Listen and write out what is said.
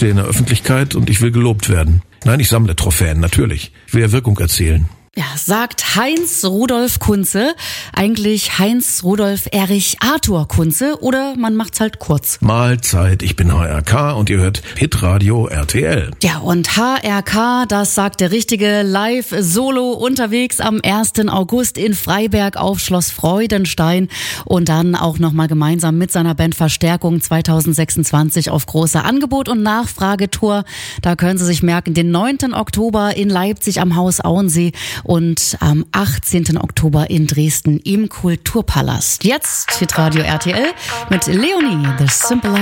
stehe in der Öffentlichkeit und ich will gelobt werden. Nein, ich sammle Trophäen, natürlich. Ich will ja Wirkung erzielen. Ja, sagt Heinz Rudolf Kunze. Eigentlich Heinz Rudolf Erich Arthur Kunze oder man macht's halt kurz. Mahlzeit, ich bin HRK und ihr hört Hitradio RTL. Ja, und HRK, das sagt der Richtige, live solo unterwegs am 1. August in Freiberg auf Schloss Freudenstein und dann auch nochmal gemeinsam mit seiner Band Verstärkung 2026 auf großer Angebot- und Nachfragetour. Da können Sie sich merken, den 9. Oktober in Leipzig am Haus Auensee und am 18. Oktober in Dresden im Kulturpalast. Jetzt Hitradio RTL mit Leonie, The Simple